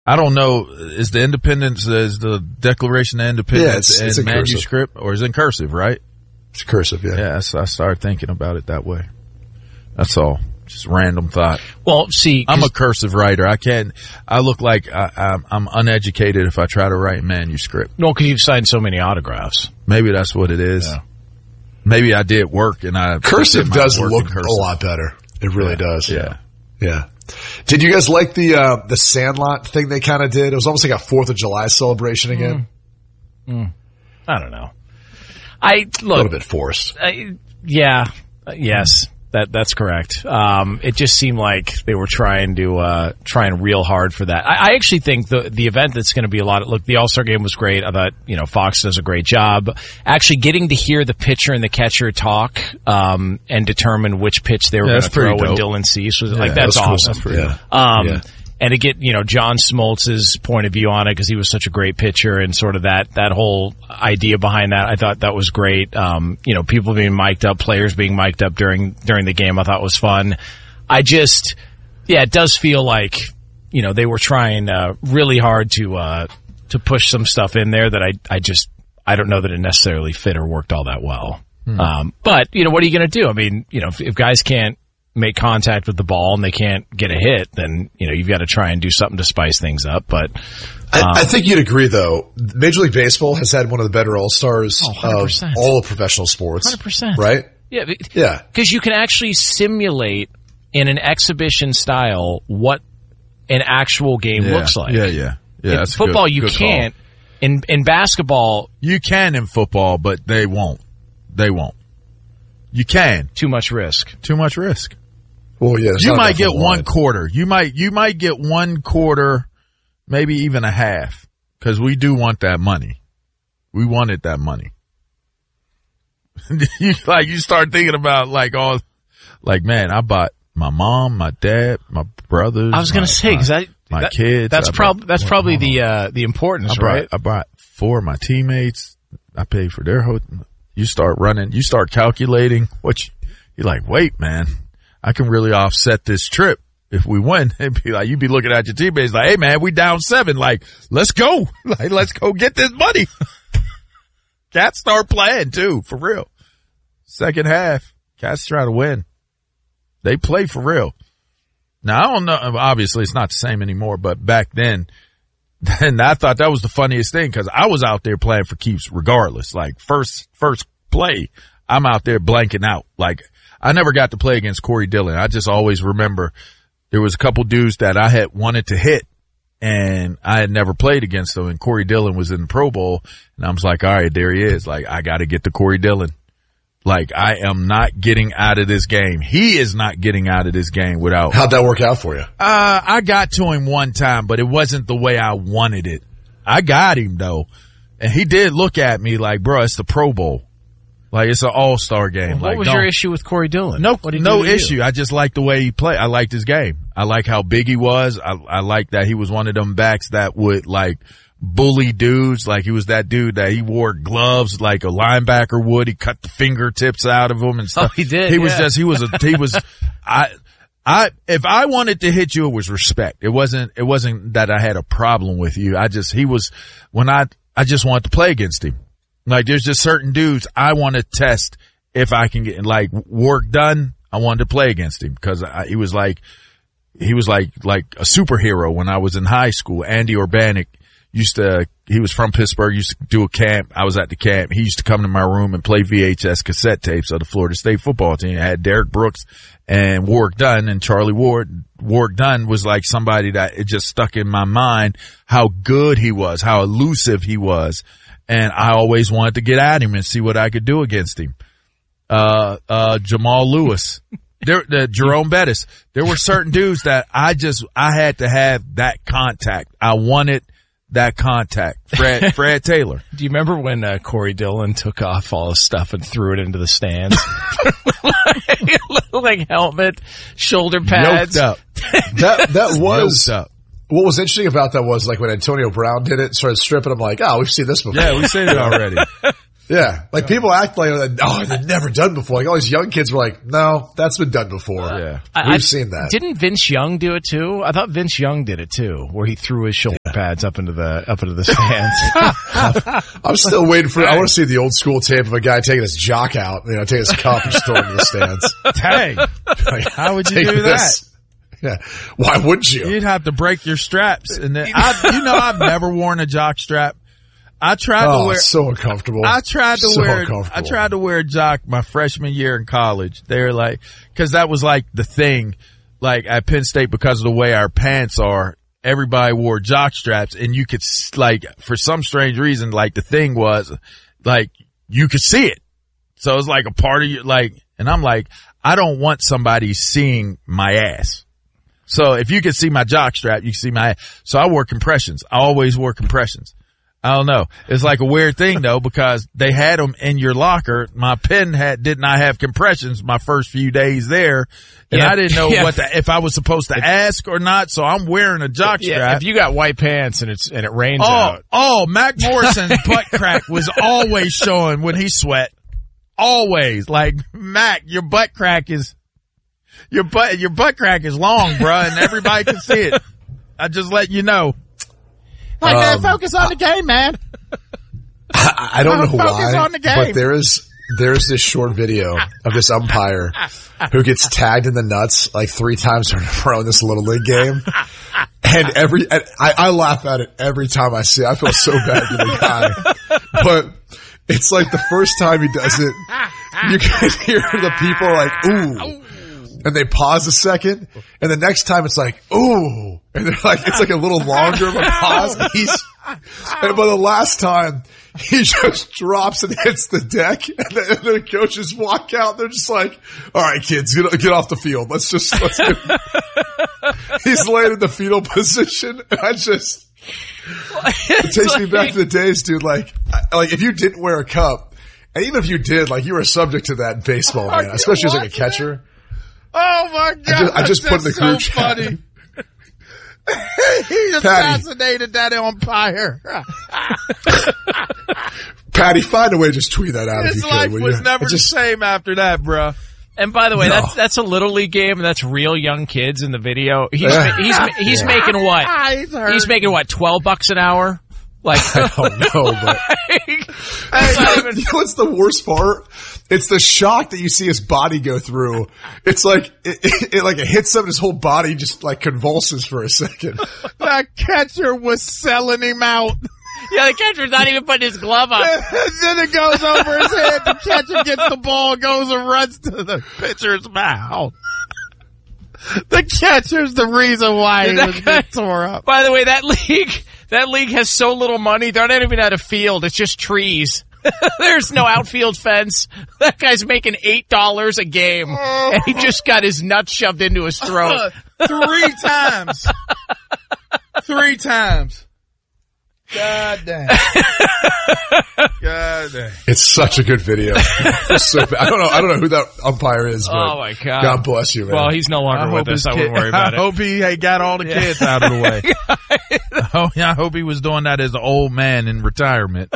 I don't know. Is the Declaration of Independence it's in in manuscript or is it in cursive, right? It's cursive, yeah. Yeah, I started thinking about it that way. That's all. Just random thought. Well, see, I'm a cursive writer. I look like I'm uneducated if I try to write manuscript. No, because you've signed so many autographs. Maybe that's what it is. Yeah. Maybe I did work and cursive does look a lot better. It really does. Yeah. Yeah. Did you guys like the Sandlot thing they kind of did? It was almost like a 4th of July celebration again. I don't know. A little bit forced. Yes. That's correct. It just seemed like they were trying real hard for that. I actually think the event that's going to be the All-Star game was great. I thought, Fox does a great job. Actually getting to hear the pitcher and the catcher talk, and determine which pitch they were going to throw when Dylan ceased was that's awesome. That's pretty cool. And to get, John Smoltz's point of view on it, because he was such a great pitcher and sort of that whole idea behind that, I thought that was great. People being mic'd up, players being mic'd up during the game, I thought was fun. It does feel like, they were trying really hard to push some stuff in there that I don't know that it necessarily fit or worked all that well. But, what are you going to do? I mean, if guys can't make contact with the ball and they can't get a hit, then, you've got to try and do something to spice things up. But I think you'd agree, though. Major League Baseball has had one of the better All-Stars of all of professional sports. 100%. Right? Yeah. Yeah. Because you can actually simulate in an exhibition style what an actual game looks like. Yeah. In football, you can't. In basketball, you can in football, but they won't. You can. Too much risk. Well, yeah. You might get one quarter. You might get one quarter, maybe even a half, because we do want that money. We wanted that money. You start thinking about man, I bought my mom, my dad, my brothers. I was going to say my kids. That's probably the importance, right? I bought 4 of my teammates. I paid for their hotel. You start running. You start calculating you're like, wait, man. I can really offset this trip if we win. It'd be like, you'd be looking at your teammates like, hey man, we down 7. Like, let's go. Let's go get this money. Cats start playing too, for real. Second half, Cats try to win. They play for real. Now, I don't know. Obviously, it's not the same anymore, but back then I thought that was the funniest thing because I was out there playing for keeps regardless. Like, first play, I'm out there blanking out. Like, I never got to play against Corey Dillon. I just always remember there was a couple dudes that I had wanted to hit and I had never played against them, and Corey Dillon was in the Pro Bowl, and I was like, all right, there he is. Like, I got to get to Corey Dillon. Like, I am not getting out of this game. He is not getting out of this game without. How'd that work out for you? I got to him one time, but it wasn't the way I wanted it. I got him though. And he did look at me like, bro, it's the Pro Bowl. Like, it's an all-star game. What was your issue with Corey Dillon? No issue. I just liked the way he played. I liked his game. I like how big he was. I like that he was one of them backs that would like bully dudes. Like, he was that dude that he wore gloves like a linebacker would. He cut the fingertips out of them and stuff. Oh, he did. If I wanted to hit you, it was respect. It wasn't that I had a problem with you. I just wanted to play against him. Like, there's just certain dudes I want to test if I can get like work done. I wanted to play against him because he was like a superhero when I was in high school. Andy Urbanic he was from Pittsburgh, used to do a camp. I was at the camp. He used to come to my room and play VHS cassette tapes of the Florida State football team. I had Derek Brooks and Warwick Dunn and Charlie Ward. Warwick Dunn was like somebody that it just stuck in my mind how good he was, how elusive he was. And I always wanted to get at him and see what I could do against him. Jamal Lewis, Jerome Bettis. There were certain dudes that I had to have that contact. I wanted that contact. Fred Taylor. Do you remember when Corey Dillon took off all his stuff and threw it into the stands? like helmet, shoulder pads. Yoked up. That was yoked up. What was interesting about that was like when Antonio Brown did it, started stripping. I'm like, oh, we've seen this before. Yeah, we've seen it already. Yeah, like people act like, oh, they've never done before. Like all these young kids were like, no, that's been done before. Yeah, we've seen that. Didn't Vince Young do it too? I thought Vince Young did it too, where he threw his shoulder. pads up into the stands. I'm still waiting for. I want to see the old school tape of a guy taking his jock out, taking his cup and just throwing it in the stands. Hey, how would you do that? Yeah, why wouldn't you? You'd have to break your straps, and then I've never worn a jock strap. I tried to wear. So uncomfortable. I tried to wear a jock my freshman year in college. They're like, because that was like the thing, like at Penn State, because of the way our pants are. Everybody wore jock straps, and you could like, for some strange reason, like the thing was like you could see it. So it's like a part of you, like, and I'm like, I don't want somebody seeing my ass. So if you could see my jock strap, you can see my ass. So I wore compressions. I always wore compressions. I don't know. It's like a weird thing though, because they had them in your locker. My pen did not have compressions my first few days there. And I didn't know if I was supposed to ask or not. So I'm wearing a jock strap. If you got white pants and it rains out. Oh, Mac Morrison's butt crack was always showing when he sweat. Always. Like, Mac, your butt crack is long, bruh, and everybody can see it. I just let you know. Like, man, focus on the game, man. I don't know why, but there's this short video of this umpire who gets tagged in the nuts like 3 times in a row in this Little League game. And I laugh at it every time I see it. I feel so bad for the guy. But it's like the first time he does it, you can hear the people like, ooh. And they pause a second, and the next time it's like, ooh. And they're like, it's like a little longer of a pause. And by the last time, he just drops and hits the deck, and the coaches walk out. They're just like, all right, kids, get off the field. Let's get He's laying in the fetal position, and it takes me back to the days, dude. Like if you didn't wear a cup, and even if you did, like, you were subject to that in baseball, man, especially as like a catcher. Oh my God! I just put in the group chat. Funny. He assassinated that umpire. Patty, find a way to just tweet that out. His life was never the same after that, bro. And by the way, that's a Little League game, and that's real young kids in the video. He's making what? He's making what? $12 an hour? Like, I don't know, but you know what's the worst part? It's the shock that you see his body go through. It's like it hits him, his whole body just like convulses for a second. That catcher was selling him out. Yeah, the catcher's not even putting his glove on. And then it goes over his head. The catcher gets the ball, goes and runs to the pitcher's mouth. The catcher's the reason why he was getting tore up. By the way, that league has so little money, they're not even at a field. It's just trees. There's no outfield fence. That guy's making $8 a game, and he just got his nuts shoved into his throat. 3 times. 3 times. God damn. God damn. It's such a good video. So bad. I don't know who that umpire is, but oh my God. God bless you, man. Well, he's no longer with us. I wouldn't worry about it. I hope he got all the kids out of the way. I hope he was doing that as an old man in retirement.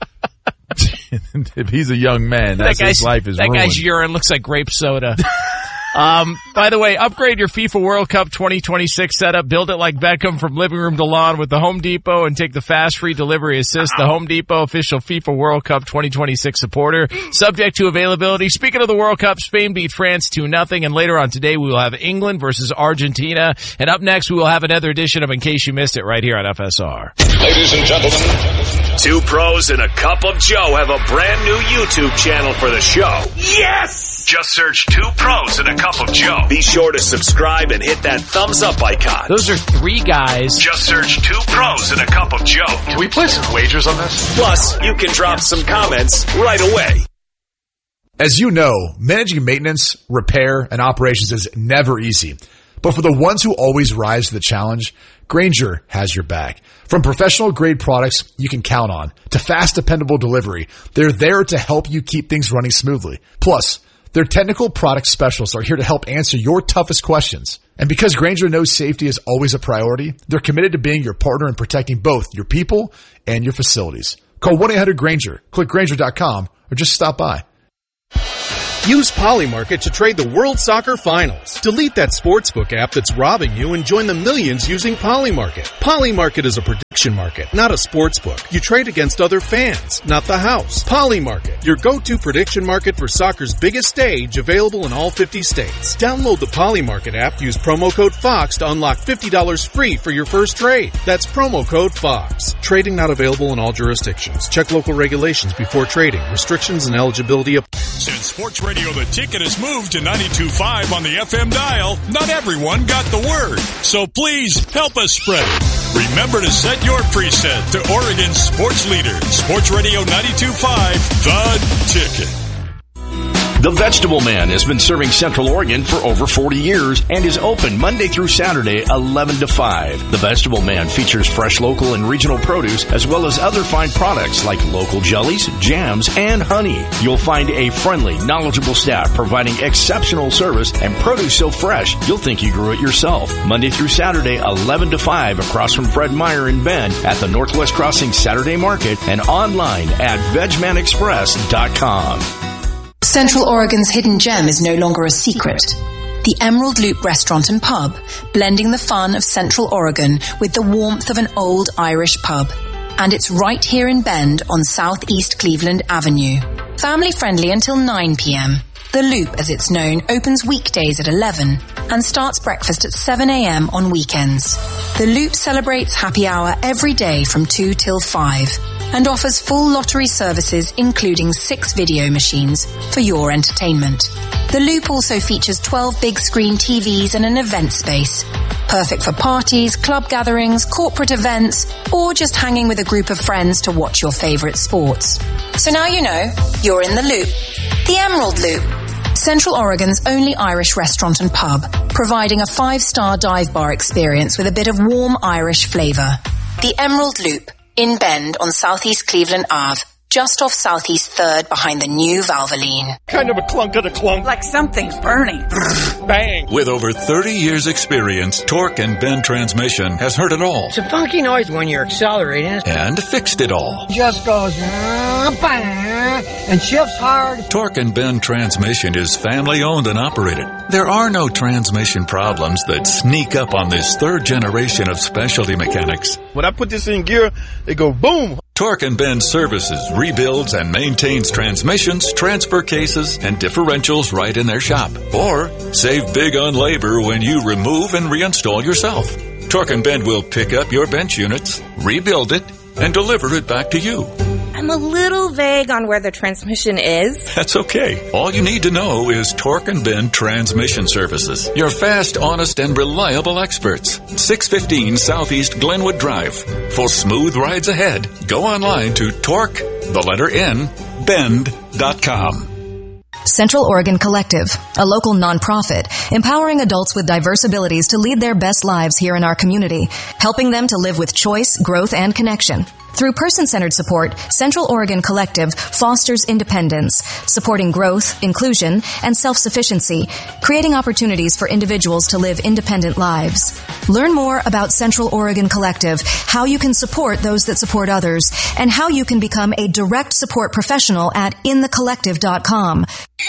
If he's a young man, his life is ruined. That guy's urine looks like grape soda. By the way, upgrade your FIFA World Cup 2026 setup. Build it like Beckham from living room to lawn with the Home Depot and take the fast free delivery assist. The Home Depot official FIFA World Cup 2026 supporter. Subject to availability. Speaking of the World Cup, Spain beat France 2-0. And later on today, we will have England versus Argentina. And up next, we will have another edition of In Case You Missed It right here on FSR. Ladies and gentlemen, 2 pros and a cup of Joe have a brand new YouTube channel for the show. Yes! Just search 2 pros and a cup of Joe. Be sure to subscribe and hit that thumbs up icon. Those are 3 guys. Just search 2 pros and a cup of Joe. Can we play some wagers on this? Plus, you can drop some comments right away. As you know, managing maintenance, repair, and operations is never easy. But for the ones who always rise to the challenge, Grainger has your back. From professional-grade products you can count on to fast, dependable delivery, they're there to help you keep things running smoothly. Plus, their technical product specialists are here to help answer your toughest questions. And because Grainger knows safety is always a priority, they're committed to being your partner in protecting both your people and your facilities. Call 1-800-GRAINGER, click Grainger.com, or just stop by. Use Polymarket to trade the World Soccer Finals. Delete that sportsbook app that's robbing you and join the millions using Polymarket. Polymarket is a prediction market, not a sportsbook. You trade against other fans, not the house. Polymarket, your go-to prediction market for soccer's biggest stage, available in all 50 states. Download the Polymarket app, use promo code FOX to unlock $50 free for your first trade. That's promo code FOX. Trading not available in all jurisdictions. Check local regulations before trading. Restrictions and eligibility apply. Since Sports Radio The Ticket has moved to 92.5 on the FM dial, not everyone got the word. So please help us spread it. Remember to set your preset to Oregon's sports leader, Sports Radio 92.5, The Ticket. The Vegetable Man has been serving Central Oregon for over 40 years and is open Monday through Saturday, 11 to 5. The Vegetable Man features fresh local and regional produce as well as other fine products like local jellies, jams, and honey. You'll find a friendly, knowledgeable staff providing exceptional service and produce so fresh you'll think you grew it yourself. Monday through Saturday, 11 to 5 across from Fred Meyer in Bend at the Northwest Crossing Saturday Market and online at VegManExpress.com. Central Oregon's hidden gem is no longer a secret. The Emerald Loop Restaurant and Pub, blending the fun of Central Oregon with the warmth of an old Irish pub. And it's right here in Bend on Southeast Cleveland Avenue. Family friendly until 9 p.m. The Loop, as it's known, opens weekdays at 11 and starts breakfast at 7 a.m. on weekends. The Loop celebrates happy hour every day from 2 till 5 and offers full lottery services including 6 video machines for your entertainment. The Loop also features 12 big screen TVs and an event space, perfect for parties, club gatherings, corporate events, or just hanging with a group of friends to watch your favorite sports. So now you know, you're in the Loop. The Emerald Loop. Central Oregon's only Irish restaurant and pub, providing a 5-star dive bar experience with a bit of warm Irish flavor. The Emerald Loop, in Bend on Southeast Cleveland Ave, just off Southeast 3rd behind the new Valvoline. Kind of a clunk of the clunk. Like something's burning. Bang. With over 30 years experience, Torque and Bend Transmission has heard it all. It's a funky noise when you're accelerating. And fixed it all. Just goes bang, and shifts hard. Torque and Bend Transmission is family owned and operated. There are no transmission problems that sneak up on this third generation of specialty mechanics. When I put this in gear, they go boom. Torque and Bend services, rebuilds, and maintains transmissions, transfer cases, and differentials right in their shop. Or save big on labor when you remove and reinstall yourself. Torque and Bend will pick up your bench units, rebuild it, and deliver it back to you. I'm a little vague on where the transmission is. That's okay. All you need to know is Torque and Bend Transmission Services. Your fast, honest, and reliable experts. 615 Southeast Glenwood Drive. For smooth rides ahead, go online to Torque, the letter N, Bend.com. Central Oregon Collective, a local nonprofit empowering adults with diverse abilities to lead their best lives here in our community, helping them to live with choice, growth, and connection. Through person-centered support, Central Oregon Collective fosters independence, supporting growth, inclusion, and self-sufficiency, creating opportunities for individuals to live independent lives. Learn more about Central Oregon Collective, how you can support those that support others, and how you can become a direct support professional at inthecollective.com.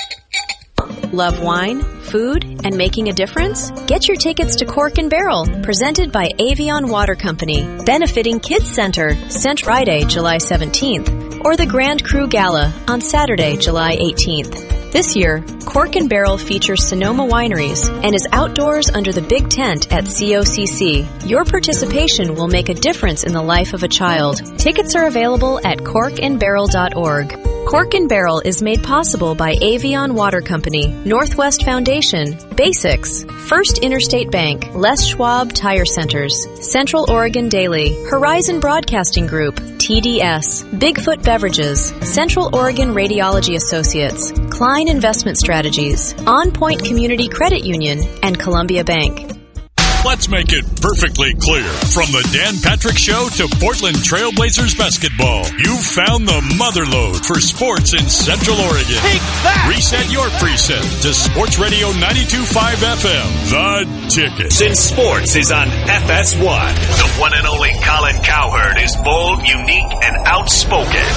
Love wine, food, and making a difference? Get your tickets to Cork and Barrel, presented by Avion Water Company, benefiting Kids Center, Friday, July 17th, or the Grand Cru Gala on Saturday, July 18th. This year, Cork and Barrel features Sonoma Wineries and is outdoors under the big tent at COCC. Your participation will make a difference in the life of a child. Tickets are available at corkandbarrel.org. Cork and Barrel is made possible by Avion Water Company, Northwest Foundation, Basics, First Interstate Bank, Les Schwab Tire Centers, Central Oregon Daily, Horizon Broadcasting Group, TDS, Bigfoot Beverages, Central Oregon Radiology Associates, Klein Investment Strategies, On Point Community Credit Union, and Columbia Bank. Let's make it perfectly clear. From the Dan Patrick Show to Portland Trailblazers basketball, you've found the motherlode for sports in Central Oregon. Take that! Reset your preset to Sports Radio 92.5 FM, The Ticket. Since sports is on FS1, the one and only Colin Cowherd is bold, unique, and outspoken.